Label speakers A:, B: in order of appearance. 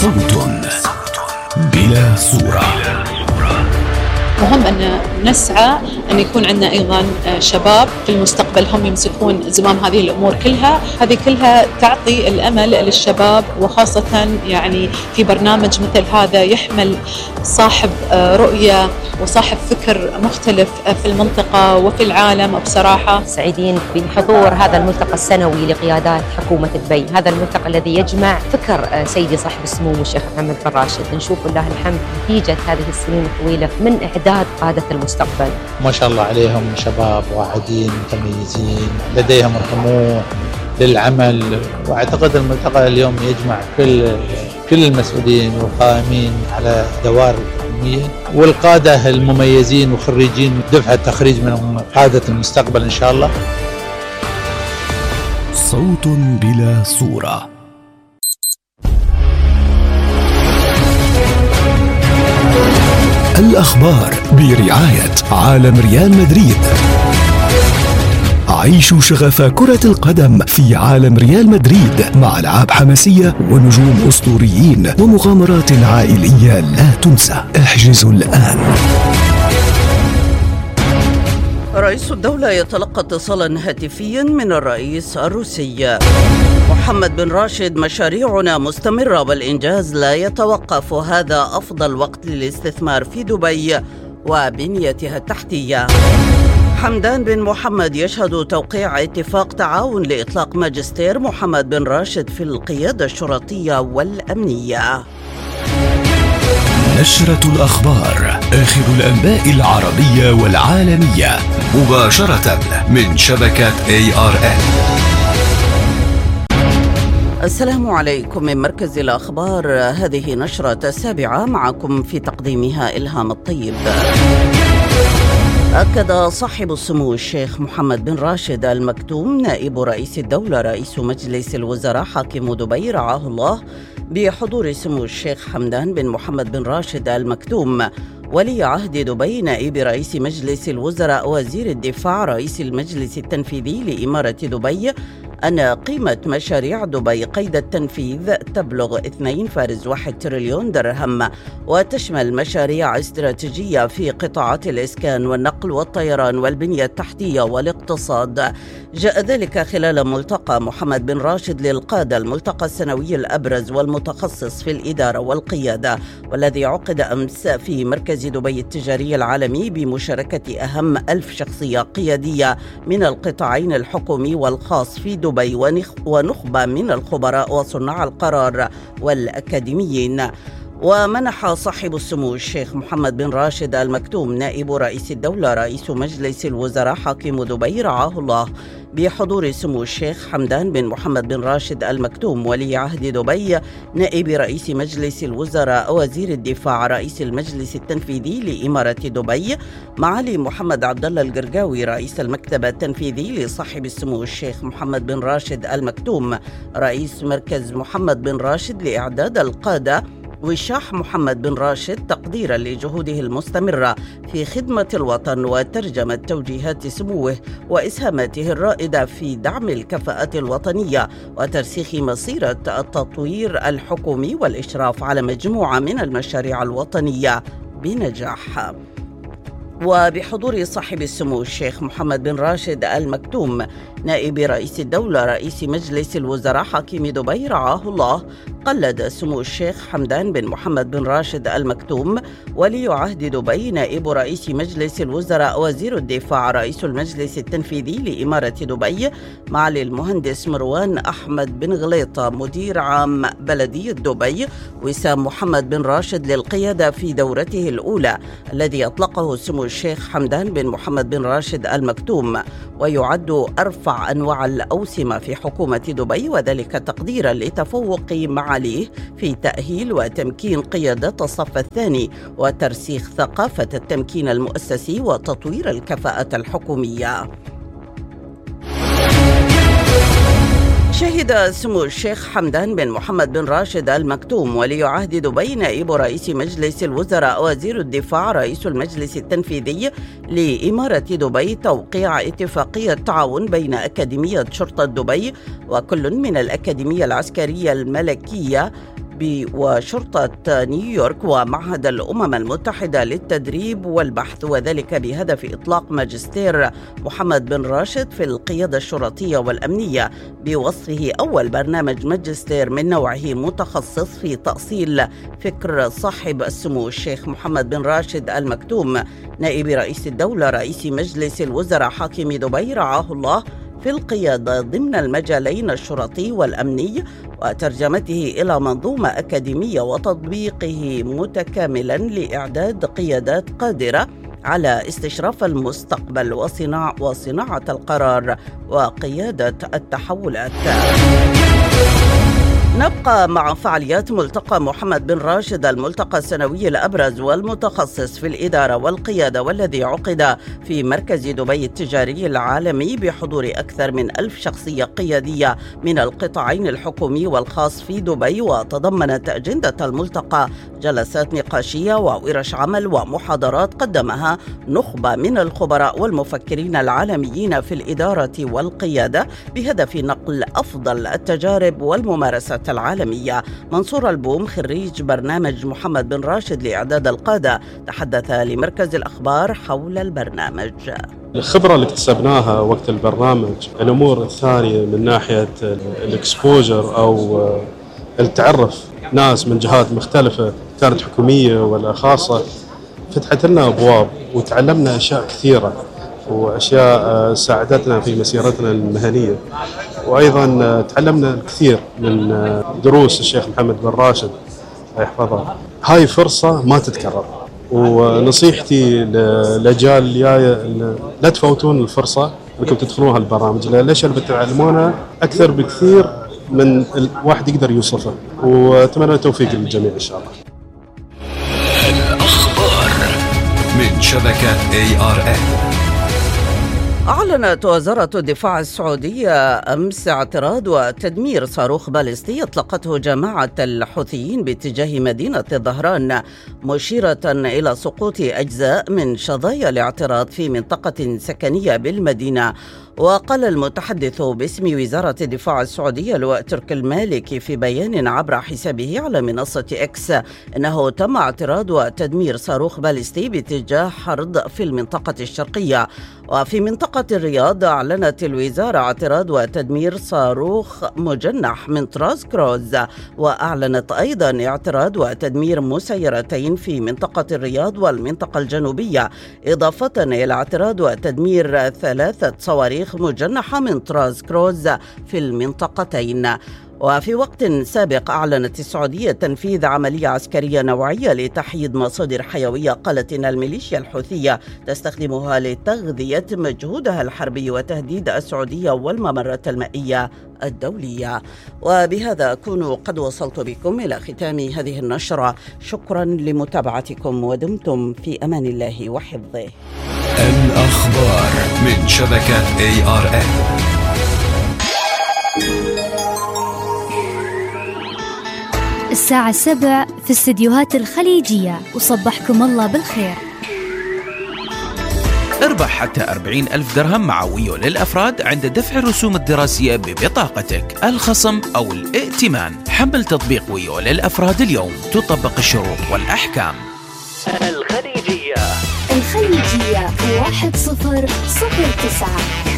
A: صوت بلا صورة.
B: مهم أن نسعى أن يكون عندنا أيضا شباب في المستقبل هم يمسكون زمام هذه الأمور كلها. هذه كلها تعطي الأمل للشباب، وخاصة يعني في برنامج مثل هذا يحمل صاحب رؤية وصاحب فكر مختلف في المنطقة وفي العالم. بصراحة
C: سعيدين بحضور هذا الملتقى السنوي لقيادات حكومة دبي، هذا الملتقى الذي يجمع فكر سيدي صاحب السمو الشيخ محمد بن راشد. نشوف الله الحمد نتيجة هذه السنين الطويلة من إعداد قادة المستقبل.
D: ما شاء الله عليهم شباب واعدين متميزين لديهم الطموح للعمل، واعتقد الملتقى اليوم يجمع كل المسؤولين والقائمين على دوائر الحكومية والقادة المميزين وخريجين دفعة تخريج من قادة المستقبل إن شاء الله.
A: صوت بلا صورة. الأخبار برعاية عالم ريال مدريد. عيشوا شغف كرة القدم في عالم ريال مدريد مع ألعاب حماسية ونجوم أسطوريين ومغامرات عائلية لا تنسى. احجزوا الآن.
E: رئيس الدولة يتلقى اتصالا هاتفيا من الرئيس الروسي. محمد بن راشد: مشاريعنا مستمرة والإنجاز لا يتوقف، هذا أفضل وقت للاستثمار في دبي وبنيتها التحتية. حمدان بن محمد يشهد توقيع اتفاق تعاون لإطلاق ماجستير محمد بن راشد في القيادة الشرطية والأمنية.
A: نشرة الأخبار، آخر الأنباء العربية والعالمية مباشرة من شبكة ARN.
E: السلام عليكم من مركز الأخبار، هذه نشرة السابعة، معكم في تقديمها إلهام الطيب. أكد صاحب السمو الشيخ محمد بن راشد المكتوم نائب رئيس الدولة رئيس مجلس الوزراء حاكم دبي رعاه الله بحضور سمو الشيخ حمدان بن محمد بن راشد المكتوم ولي عهد دبي نائب رئيس مجلس الوزراء وزير الدفاع رئيس المجلس التنفيذي لإمارة دبي أن قيمة مشاريع دبي قيد التنفيذ تبلغ 2.1 تريليون درهم، وتشمل مشاريع استراتيجية في قطاعات الإسكان والنقل والطيران والبنية التحتية والاقتصاد. جاء ذلك خلال ملتقى محمد بن راشد للقادة، الملتقى السنوي الأبرز والمتخصص في الإدارة والقيادة، والذي عقد أمس في مركز دبي التجاري العالمي بمشاركة أهم 1000 شخصية قيادية من القطاعين الحكومي والخاص في دبي ونخبة من الخبراء وصناع القرار والأكاديميين. ومنح صاحب السمو الشيخ محمد بن راشد المكتوم نائب رئيس الدولة رئيس مجلس الوزراء حاكم دبي رعاه الله بحضور سمو الشيخ حمدان بن محمد بن راشد المكتوم ولي عهد دبي نائب رئيس مجلس الوزراء وزير الدفاع رئيس المجلس التنفيذي لإمارة دبي معالي محمد عبد الله القرقاوي رئيس المكتب التنفيذي لصاحب السمو الشيخ محمد بن راشد المكتوم رئيس مركز محمد بن راشد لإعداد القادة وشاح محمد بن راشد تقديرا لجهوده المستمرة في خدمة الوطن وترجمة توجيهات سموه وإسهاماته الرائدة في دعم الكفاءات الوطنية وترسيخ مسيرة التطوير الحكومي والإشراف على مجموعة من المشاريع الوطنية بنجاح. وبحضور صاحب السمو الشيخ محمد بن راشد المكتوم نائب رئيس الدولة رئيس مجلس الوزراء حاكم دبي رعاه الله، قلد سمو الشيخ حمدان بن محمد بن راشد المكتوم ولي عهد دبي نائب رئيس مجلس الوزراء وزير الدفاع رئيس المجلس التنفيذي لإمارة دبي معالي المهندس مروان أحمد بن غليطة مدير عام بلدية دبي وسام محمد بن راشد للقيادة في دورته الأولى الذي أطلقه سمو الشيخ حمدان بن محمد بن راشد المكتوم، ويعد أرفع أنواع الأوسمة في حكومة دبي، وذلك تقديرا لتفوق معاليه في تأهيل وتمكين قيادة الصف الثاني وترسيخ ثقافة التمكين المؤسسي وتطوير الكفاءة الحكومية. شهد سمو الشيخ حمدان بن محمد بن راشد المكتوم ولي عهد دبي نائب رئيس مجلس الوزراء وزير الدفاع رئيس المجلس التنفيذي لإمارة دبي توقيع اتفاقية تعاون بين أكاديمية شرطة دبي وكل من الأكاديمية العسكرية الملكية وشرطة نيويورك ومعهد الأمم المتحدة للتدريب والبحث، وذلك بهدف إطلاق ماجستير محمد بن راشد في القيادة الشرطية والأمنية، بوصفه أول برنامج ماجستير من نوعه متخصص في تأصيل فكر صاحب السمو الشيخ محمد بن راشد المكتوم نائب رئيس الدولة رئيس مجلس الوزراء حاكم دبي رعاه الله في القيادة ضمن المجالين الشرطي والأمني، وترجمته إلى منظومة أكاديمية وتطبيقه متكاملا لإعداد قيادات قادرة على استشراف المستقبل وصناعة القرار وقيادة التحولات. نبقى مع فعاليات ملتقى محمد بن راشد، الملتقى السنوي الأبرز والمتخصص في الإدارة والقيادة، والذي عقد في مركز دبي التجاري العالمي بحضور أكثر من 1000 شخصية قيادية من القطاعين الحكومي والخاص في دبي. وتضمنت أجندة الملتقى جلسات نقاشية وورش عمل ومحاضرات قدمها نخبة من الخبراء والمفكرين العالميين في الإدارة والقيادة بهدف نقل أفضل التجارب والممارسات العالمية. منصور البوم خريج برنامج محمد بن راشد لإعداد القادة تحدث لمركز الأخبار حول البرنامج.
F: الخبرة اللي اكتسبناها وقت البرنامج، الأمور الثانية من ناحية الإكسبوجر أو التعرف ناس من جهات مختلفة كانت حكومية ولا خاصة، فتحت لنا أبواب وتعلمنا أشياء كثيرة وأشياء ساعدتنا في مسيرتنا المهنية، وأيضا تعلمنا الكثير من دروس الشيخ محمد بن راشد يحفظها. هاي فرصة ما تتكرر، ونصيحتي للأجيال الجاية لا تفوتون الفرصة انكم تدخلون هالبرامج، ليش اللي بتعلمونه أكثر بكثير من الواحد يقدر يوصفه، وأتمنى التوفيق للجميع إن شاء الله.
A: الأخبار من شبكة ARN. أعلنت وزارة الدفاع السعودية أمس اعتراض وتدمير صاروخ باليستي أطلقته جماعة الحوثيين باتجاه مدينة الظهران، مشيرة إلى سقوط أجزاء من شظايا الاعتراض في منطقة سكنية بالمدينة. وقال المتحدث باسم وزارة الدفاع السعودية لواء ترك المالكي في بيان عبر حسابه على منصة إكس إنه تم اعتراض وتدمير صاروخ باليستي باتجاه حرض في المنطقة الشرقية. وفي منطقة الرياض أعلنت الوزارة اعتراض وتدمير صاروخ مجنح من طراز كروز، وأعلنت أيضا اعتراض وتدمير مسيرتين في منطقة الرياض والمنطقة الجنوبية، إضافة إلى اعتراض وتدمير 3 صواريخ مجنحة من طراز كروز في المنطقتين. وفي وقت سابق أعلنت السعودية تنفيذ عملية عسكرية نوعية لتحييد مصادر حيوية قالت إن الميليشيا الحوثية تستخدمها لتغذية مجهودها الحربي وتهديد السعودية والممرات المائية الدولية. وبهذا أكون قد وصلت بكم إلى ختام هذه النشرة. شكرا لمتابعتكم ودمتم في أمان الله وحفظه. الأخبار من شبكة ARN.
G: الساعة 7 في استديوهات الخليجية، وصبحكم الله بالخير.
H: اربح حتى 40,000 درهم مع ويو للأفراد عند دفع الرسوم الدراسية ببطاقتك، الخصم أو الائتمان. حمل تطبيق ويو للأفراد اليوم، تطبق الشروط والأحكام.
I: الخليجية 1009.